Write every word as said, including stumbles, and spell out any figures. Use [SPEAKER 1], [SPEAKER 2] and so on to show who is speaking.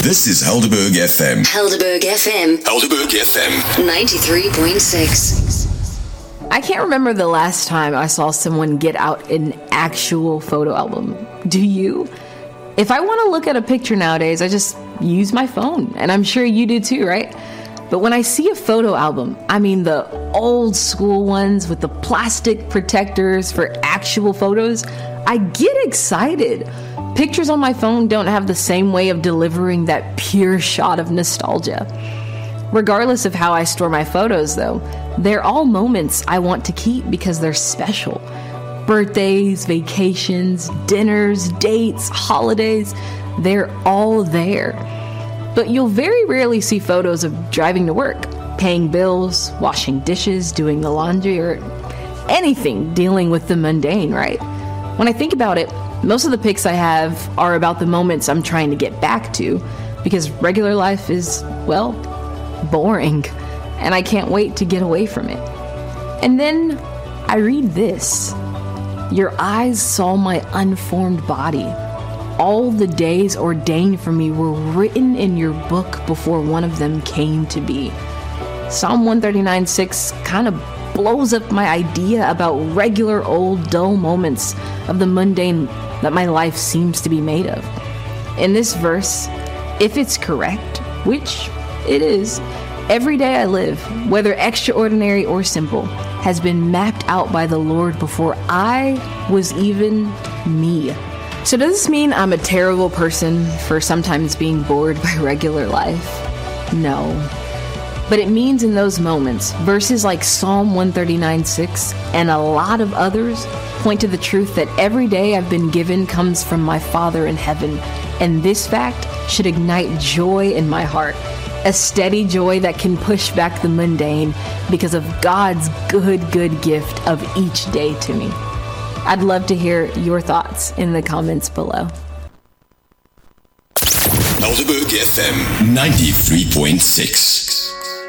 [SPEAKER 1] This is Helderberg F M.
[SPEAKER 2] Helderberg F M.
[SPEAKER 1] Helderberg F M.
[SPEAKER 2] ninety-three point six.
[SPEAKER 3] I can't remember the last time I saw someone get out an actual photo album. Do you? If I want to look at a picture nowadays, I just use my phone. And I'm sure you do too, right? But when I see a photo album, I mean the old school ones with the plastic protectors for actual photos, I get excited. Pictures on my phone don't have the same way of delivering that pure shot of nostalgia. Regardless of how I store my photos, though, they're all moments I want to keep because they're special. Birthdays, vacations, dinners, dates, holidays, they're all there. But you'll very rarely see photos of driving to work, paying bills, washing dishes, doing the laundry, or anything dealing with the mundane, right? When I think about it, most of the pics I have are about the moments I'm trying to get back to because regular life is, well, boring, and I can't wait to get away from it. And then I read this. Your eyes saw my unformed body. All the days ordained for me were written in your book before one of them came to be. Psalm one thirty-nine six kind of blows up my idea about regular old dull moments of the mundane that my life seems to be made of. In this verse, if it's correct, which it is, every day I live, whether extraordinary or simple, has been mapped out by the Lord before I was even me. So does this mean I'm a terrible person for sometimes being bored by regular life? No. But it means in those moments, verses like Psalm one thirty-nine six and a lot of others point to the truth that every day I've been given comes from my Father in heaven, and this fact should ignite joy in my heart. A steady joy that can push back the mundane because of God's good, good gift of each day to me. I'd love to hear your thoughts in the comments below.
[SPEAKER 1] Helderberg F M ninety-three point six.